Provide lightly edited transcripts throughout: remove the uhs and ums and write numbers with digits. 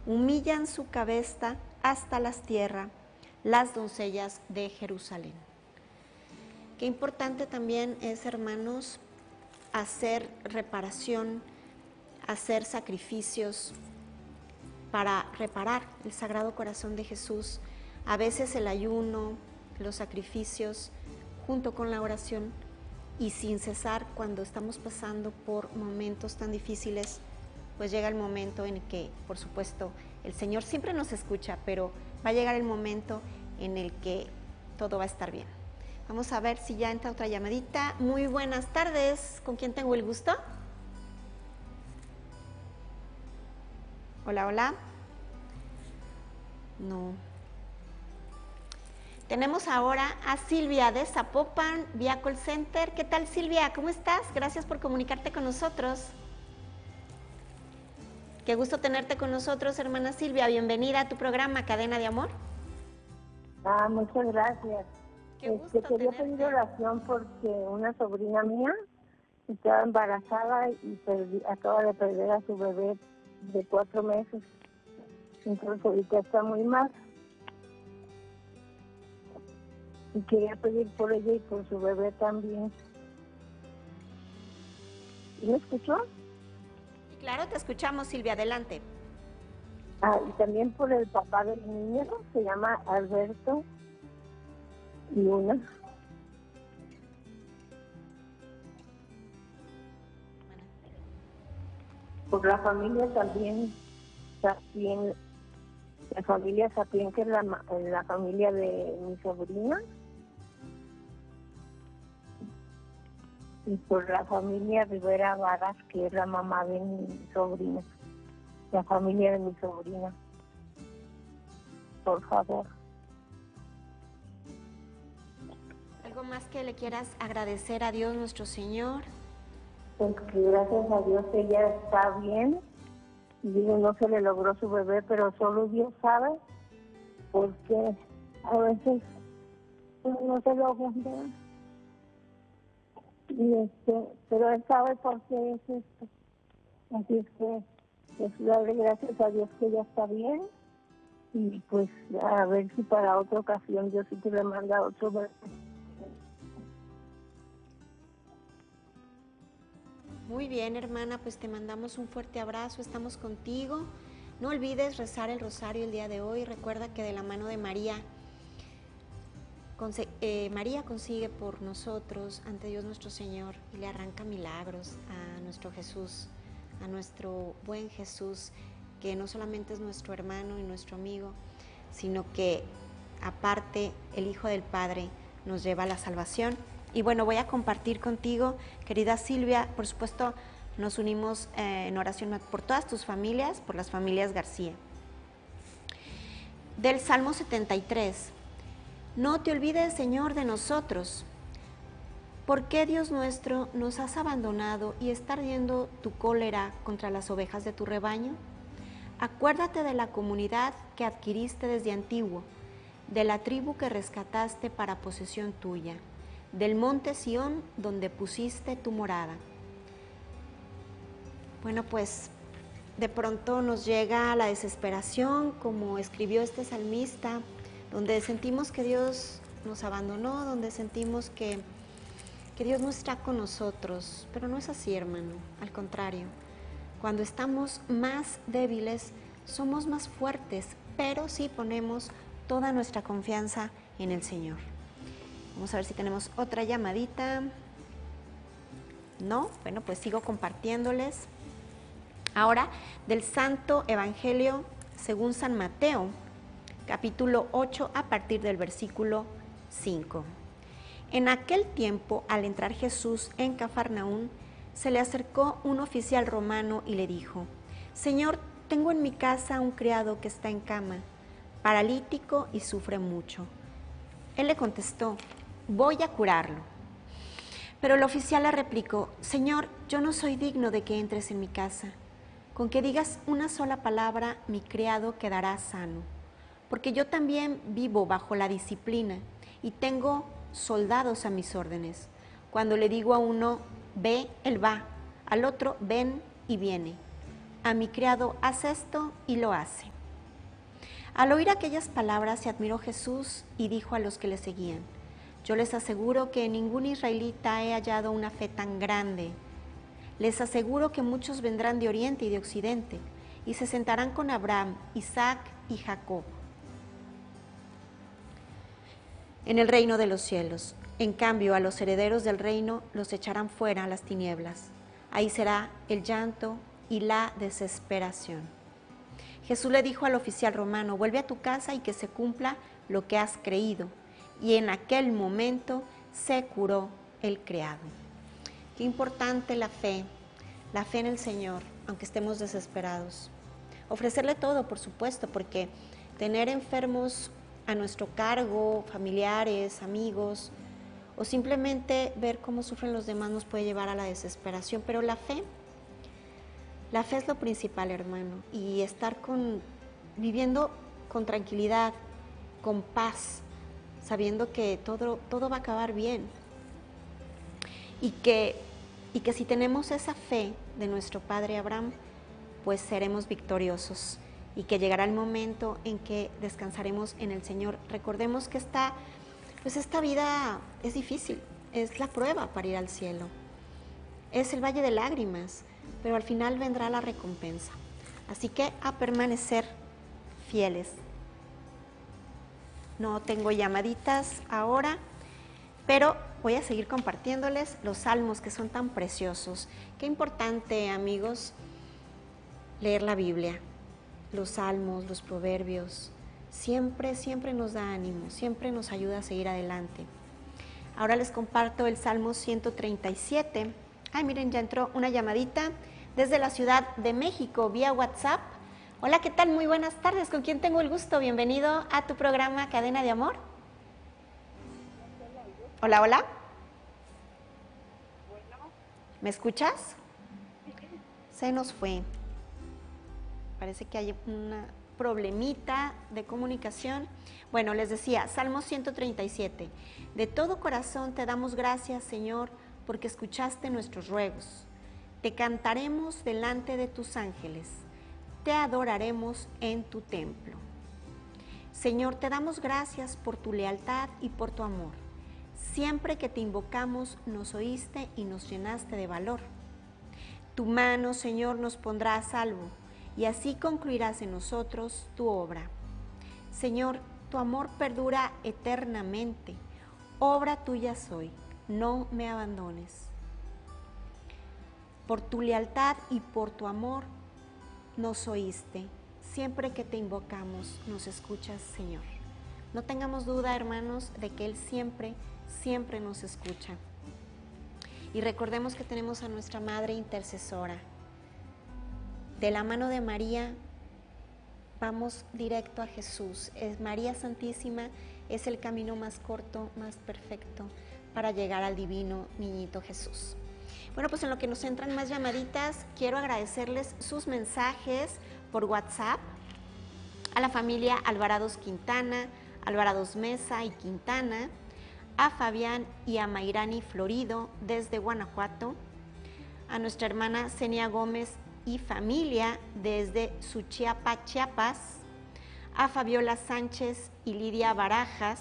humillan su cabeza hasta las tierras, las doncellas de Jerusalén. Qué importante también es, hermanos, hacer reparación, hacer sacrificios para reparar el Sagrado Corazón de Jesús. A veces el ayuno, los sacrificios, junto con la oración y sin cesar cuando estamos pasando por momentos tan difíciles, pues llega el momento en que, por supuesto, el Señor siempre nos escucha, pero va a llegar el momento en el que todo va a estar bien. Vamos a ver si ya entra otra llamadita. Muy buenas tardes, ¿con quién tengo el gusto? Hola, hola. No. Tenemos ahora a Silvia de Zapopan, vía Call Center. ¿Qué tal, Silvia? ¿Cómo estás? Gracias por comunicarte con nosotros. Qué gusto tenerte con nosotros, hermana Silvia. Bienvenida a tu programa Cadena de Amor. Muchas gracias. Qué gusto quería tenerte. pedir oración porque una sobrina mía estaba embarazada y acaba de perder a su bebé de 4 meses. Entonces ahorita está muy mal. Y quería pedir por ella y por su bebé también. ¿Me escuchó? Claro, te escuchamos, Silvia. Adelante. Y también por el papá del niño, se llama Alberto Luna. Por la familia también, la familia Sapien, que es la familia de mi sobrina. Y por la familia Rivera Varas, que es la mamá de mi sobrina. La familia de mi sobrina. Por favor. ¿Algo más que le quieras agradecer a Dios nuestro Señor? Pues que gracias a Dios ella está bien. Y digo, no se le logró su bebé, pero solo Dios sabe. Porque a veces pues, no se logra. Y pero él sabe por qué es esto. Así es que pues darle gracias a Dios que ella está bien. Y pues a ver si para otra ocasión Dios sí que le manda otro bebé. Muy bien, hermana, pues te mandamos un fuerte abrazo, estamos contigo. No olvides rezar el rosario el día de hoy. Recuerda que de la mano de María, María consigue por nosotros ante Dios nuestro Señor y le arranca milagros a nuestro Jesús, a nuestro buen Jesús, que no solamente es nuestro hermano y nuestro amigo, sino que aparte el Hijo del Padre nos lleva a la salvación. Y bueno, voy a compartir contigo, querida Silvia, por supuesto nos unimos en oración por todas tus familias, por las familias García. Del Salmo 73, no te olvides, Señor, de nosotros. ¿Por qué, Dios nuestro, nos has abandonado y está ardiendo tu cólera contra las ovejas de tu rebaño? Acuérdate de la comunidad que adquiriste desde antiguo, de la tribu que rescataste para posesión tuya, del monte Sión donde pusiste tu morada. Bueno, pues de pronto nos llega la desesperación, como escribió este salmista, donde sentimos que Dios nos abandonó, donde sentimos que Dios no está con nosotros, pero no es así, hermano, al contrario. Cuando estamos más débiles, somos más fuertes, pero sí ponemos toda nuestra confianza en el Señor. Vamos a ver si tenemos otra llamadita. No, bueno, pues sigo compartiéndoles. Ahora, del Santo Evangelio según San Mateo, capítulo 8, a partir del versículo 5. En aquel tiempo, al entrar Jesús en Cafarnaún, se le acercó un oficial romano y le dijo: Señor, tengo en mi casa un criado que está en cama, paralítico y sufre mucho. Él le contestó: voy a curarlo. Pero el oficial le replicó: Señor, yo no soy digno de que entres en mi casa. Con que digas una sola palabra, mi criado quedará sano. Porque yo también vivo bajo la disciplina y tengo soldados a mis órdenes. Cuando le digo a uno, ve, él va, al otro, ven y viene. a mi criado, haz esto, y lo hace. Al oír aquellas palabras se admiró Jesús y dijo a los que le seguían: yo les aseguro que en ningún israelita he hallado una fe tan grande. Les aseguro que muchos vendrán de oriente y de occidente y se sentarán con Abraham, Isaac y Jacob en el reino de los cielos. En cambio, a los herederos del reino los echarán fuera a las tinieblas. Ahí será el llanto y la desesperación. Jesús le dijo al oficial romano: vuelve a tu casa y que se cumpla lo que has creído. Y en aquel momento se curó el criado. Qué importante la fe en el Señor, aunque estemos desesperados. Ofrecerle todo, por supuesto, porque tener enfermos a nuestro cargo, familiares, amigos, o simplemente ver cómo sufren los demás nos puede llevar a la desesperación. Pero la fe es lo principal, hermano, y estar viviendo con tranquilidad, con paz, sabiendo que todo va a acabar bien. Y que si tenemos esa fe de nuestro padre Abraham, pues seremos victoriosos y que llegará el momento en que descansaremos en el Señor. Recordemos que esta vida es difícil, es la prueba para ir al cielo. Es el valle de lágrimas, pero al final vendrá la recompensa. Así que a permanecer fieles. No tengo llamaditas ahora, pero voy a seguir compartiéndoles los salmos que son tan preciosos. Qué importante, amigos, leer la Biblia, los salmos, los proverbios. Siempre nos da ánimo, siempre nos ayuda a seguir adelante. Ahora les comparto el Salmo 137. Ay, miren, ya entró una llamadita desde la Ciudad de México vía WhatsApp. Hola, ¿qué tal? Muy buenas tardes. ¿Con quién tengo el gusto? Bienvenido a tu programa Cadena de Amor. Hola, hola. ¿Me escuchas? Se nos fue. Parece que hay una problemita de comunicación. Bueno, les decía, Salmo 137. De todo corazón te damos gracias, Señor, porque escuchaste nuestros ruegos. Te cantaremos delante de tus ángeles. Te adoraremos en tu templo. Señor, te damos gracias por tu lealtad y por tu amor. Siempre que te invocamos, nos oíste y nos llenaste de valor. Tu mano, Señor, nos pondrá a salvo, y así concluirás en nosotros tu obra. Señor, tu amor perdura eternamente. Obra tuya soy, no me abandones. Por tu lealtad y por tu amor nos oíste. Siempre que te invocamos, nos escuchas, Señor. No tengamos duda, hermanos, de que Él siempre nos escucha. Y recordemos que tenemos a nuestra Madre Intercesora. De la mano de María vamos directo a Jesús. María Santísima es el camino más corto, más perfecto para llegar al divino niñito Jesús. Bueno, pues en lo que nos entran más llamaditas, quiero agradecerles sus mensajes por WhatsApp a la familia Alvarados Quintana, Alvarados Mesa y Quintana, a Fabián y a Mayrani Florido desde Guanajuato, a nuestra hermana Zenia Gómez y familia desde Suchiapa, Chiapas, a Fabiola Sánchez y Lidia Barajas,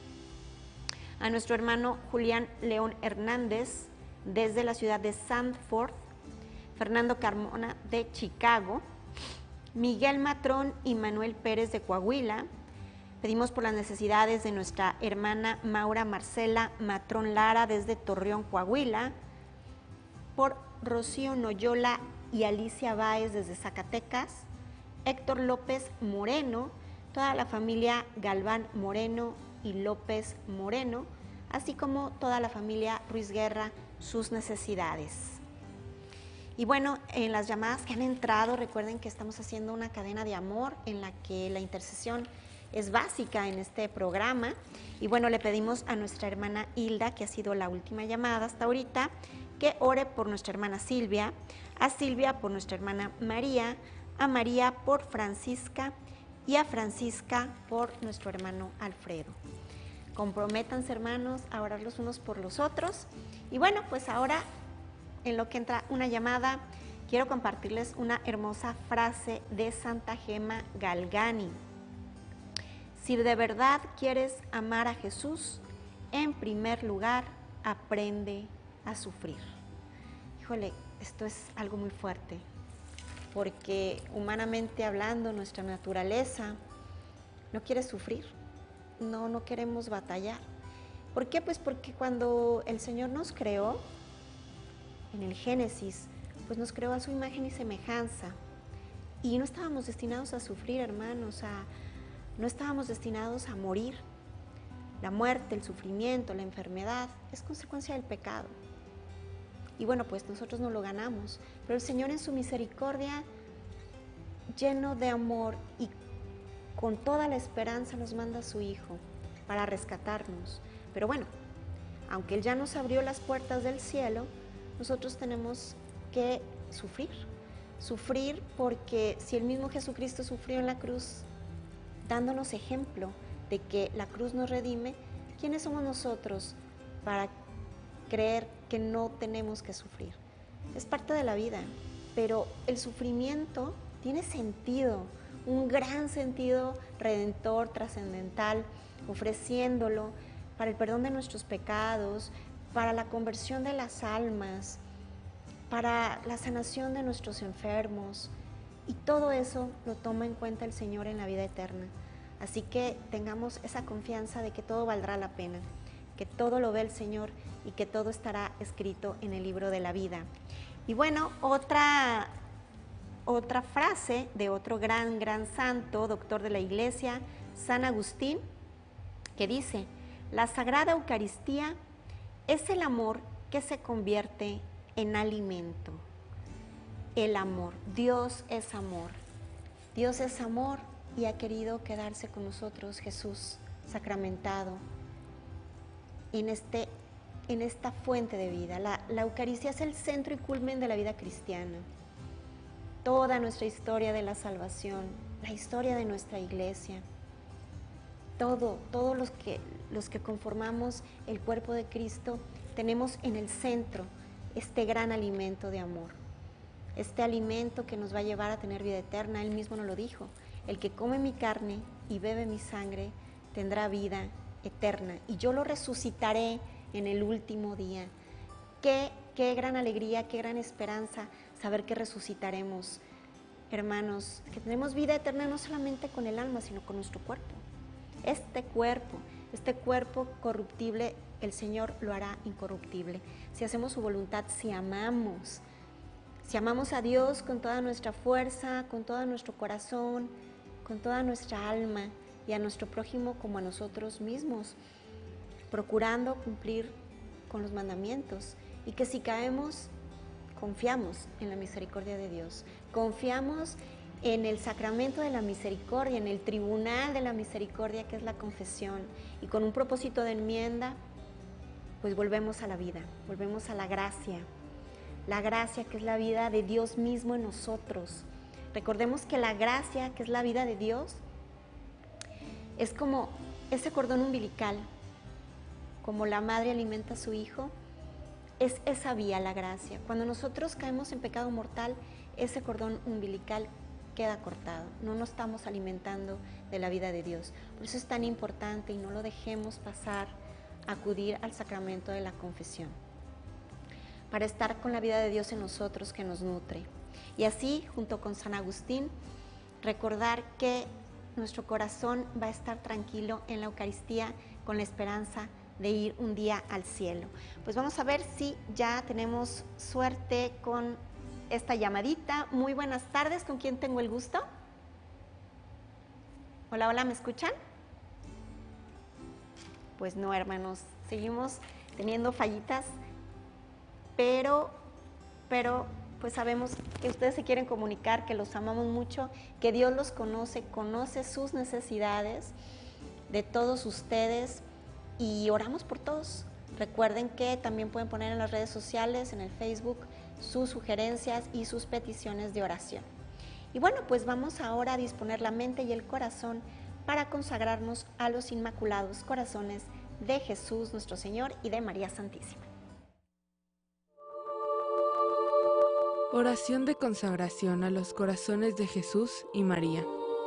a nuestro hermano Julián León Hernández desde la ciudad de Sanford, Fernando Carmona de Chicago, Miguel Matrón y Manuel Pérez de Coahuila. Pedimos por las necesidades de nuestra hermana Maura Marcela Matrón Lara desde Torreón, Coahuila, por Rocío Noyola y Alicia Báez desde Zacatecas, Héctor López Moreno, toda la familia Galván Moreno y López Moreno, así como toda la familia Ruiz Guerra, sus necesidades. Y bueno, en las llamadas que han entrado, recuerden que estamos haciendo una cadena de amor en la que la intercesión es básica en este programa. Y bueno, le pedimos a nuestra hermana Hilda, que ha sido la última llamada hasta ahorita, que ore por nuestra hermana Silvia, a Silvia por nuestra hermana María, a María por Francisca y a Francisca por nuestro hermano Alfredo. Comprométanse, hermanos, a orar los unos por los otros. Y bueno, pues ahora, en lo que entra una llamada, quiero compartirles una hermosa frase de Santa Gema Galgani. Si de verdad quieres amar a Jesús, en primer lugar, aprende a sufrir. Híjole, esto es algo muy fuerte, porque humanamente hablando, nuestra naturaleza no quiere sufrir, no queremos batallar. ¿Por qué? Pues porque cuando el Señor nos creó, en el Génesis, pues nos creó a su imagen y semejanza. Y no estábamos destinados a sufrir, hermanos, no estábamos destinados a morir. La muerte, el sufrimiento, la enfermedad, es consecuencia del pecado. Y bueno, pues nosotros no lo ganamos, pero el Señor en su misericordia, lleno de amor y con toda la esperanza, nos manda a su Hijo para rescatarnos. Pero bueno, aunque Él ya nos abrió las puertas del cielo, nosotros tenemos que sufrir porque si el mismo Jesucristo sufrió en la cruz, dándonos ejemplo de que la cruz nos redime, ¿quiénes somos nosotros para creer que no tenemos que sufrir? Es parte de la vida, pero el sufrimiento tiene sentido, un gran sentido redentor, trascendental, ofreciéndolo para el perdón de nuestros pecados, para la conversión de las almas, para la sanación de nuestros enfermos, y todo eso lo toma en cuenta el Señor en la vida eterna. Así que tengamos esa confianza de que todo valdrá la pena, que todo lo ve el Señor y que todo estará escrito en el libro de la vida. Y bueno, otra frase de otro gran santo, doctor de la Iglesia, San Agustín, que dice: la Sagrada Eucaristía es el amor que se convierte en alimento. El amor, Dios es amor. Dios es amor y ha querido quedarse con nosotros, Jesús sacramentado, en esta fuente de vida. La Eucaristía es el centro y culmen de la vida cristiana. Toda nuestra historia de la salvación, la historia de nuestra iglesia, todos los que conformamos el cuerpo de Cristo, tenemos en el centro este gran alimento de amor, este alimento que nos va a llevar a tener vida eterna. Él mismo nos lo dijo: el que come mi carne y bebe mi sangre tendrá vida eterna, y yo lo resucitaré en el último día. Qué gran alegría, qué gran esperanza saber que resucitaremos, hermanos, que tenemos vida eterna no solamente con el alma, sino con nuestro cuerpo. Este cuerpo corruptible, el Señor lo hará incorruptible. Si hacemos su voluntad, si amamos a Dios con toda nuestra fuerza, con todo nuestro corazón, con toda nuestra alma, y a nuestro prójimo como a nosotros mismos, procurando cumplir con los mandamientos. Y que si caemos, confiamos en la misericordia de Dios, confiamos en el sacramento de la misericordia, en el tribunal de la misericordia, que es la confesión, y con un propósito de enmienda, pues volvemos a la vida, volvemos a la gracia que es la vida de Dios mismo en nosotros. Recordemos que la gracia, que es la vida de Dios, es como ese cordón umbilical, como la madre alimenta a su hijo, es esa vía, la gracia. Cuando nosotros caemos en pecado mortal, ese cordón umbilical queda cortado, no nos estamos alimentando de la vida de Dios. Por eso es tan importante, y no lo dejemos pasar, acudir al sacramento de la confesión, para estar con la vida de Dios en nosotros, que nos nutre. Y así, junto con San Agustín, recordar que nuestro corazón va a estar tranquilo en la Eucaristía, con la esperanza de ir un día al cielo. Pues vamos a ver si ya tenemos suerte con esta llamadita. Muy buenas tardes, ¿con quién tengo el gusto? Hola, hola, ¿me escuchan? Pues no, hermanos, seguimos teniendo fallitas, pero pues sabemos que ustedes se quieren comunicar, que los amamos mucho, que Dios los conoce sus necesidades de todos ustedes, y oramos por todos. Recuerden que también pueden poner en las redes sociales, en el Facebook, sus sugerencias y sus peticiones de oración. Y bueno, pues vamos ahora a disponer la mente y el corazón para consagrarnos a los inmaculados corazones de Jesús nuestro Señor y de María Santísima. Oración de consagración a los corazones de Jesús y María.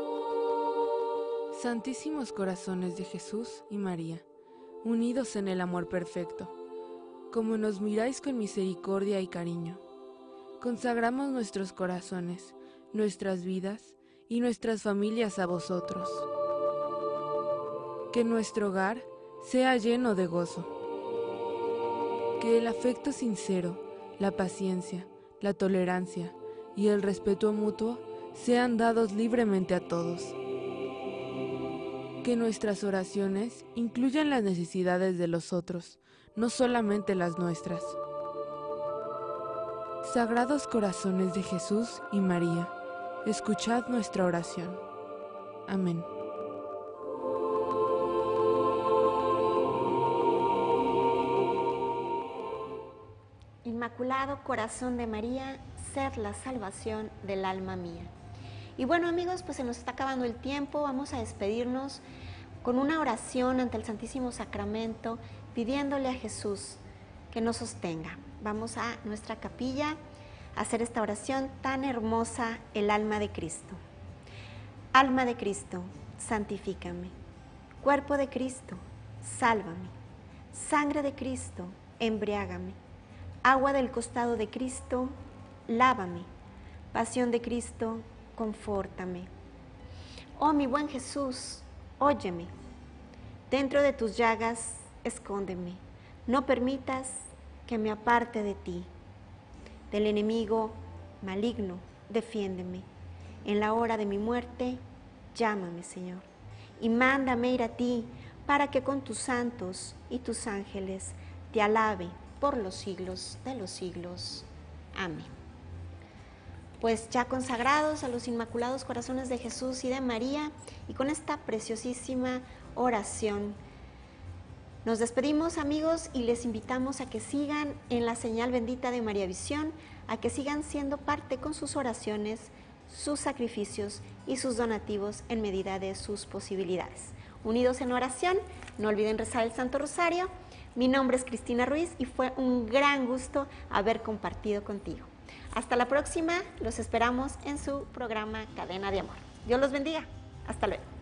Santísimos corazones de Jesús y María, unidos en el amor perfecto, como nos miráis con misericordia y cariño, consagramos nuestros corazones, nuestras vidas y nuestras familias a vosotros. Que nuestro hogar sea lleno de gozo. Que el afecto sincero, la paciencia, la tolerancia y el respeto mutuo sean dados libremente a todos. Que nuestras oraciones incluyan las necesidades de los otros, no solamente las nuestras. Sagrados corazones de Jesús y María, escuchad nuestra oración. Amén. Inmaculado Corazón de María, sed la salvación del alma mía. Y bueno, amigos, pues se nos está acabando el tiempo. Vamos a despedirnos con una oración ante el Santísimo Sacramento, pidiéndole a Jesús que nos sostenga. Vamos a nuestra capilla a hacer esta oración tan hermosa, el alma de Cristo. Alma de Cristo, santifícame. Cuerpo de Cristo, sálvame. Sangre de Cristo, embriágame. Agua del costado de Cristo, lávame. Pasión de Cristo, confórtame. Oh mi buen Jesús, óyeme. Dentro de tus llagas, escóndeme. No permitas que me aparte de ti. Del enemigo maligno, defiéndeme. En la hora de mi muerte, llámame, Señor. Y mándame ir a ti, para que con tus santos y tus ángeles te alabe por los siglos de los siglos. Amén. Pues ya consagrados a los Inmaculados Corazones de Jesús y de María, y con esta preciosísima oración, nos despedimos, amigos, y les invitamos a que sigan en la señal bendita de María Visión, a que sigan siendo parte con sus oraciones, sus sacrificios y sus donativos en medida de sus posibilidades. Unidos en oración, no olviden rezar el Santo Rosario. Mi nombre es Cristina Ruiz y fue un gran gusto haber compartido contigo. Hasta la próxima, los esperamos en su programa Cadena de Amor. Dios los bendiga. Hasta luego.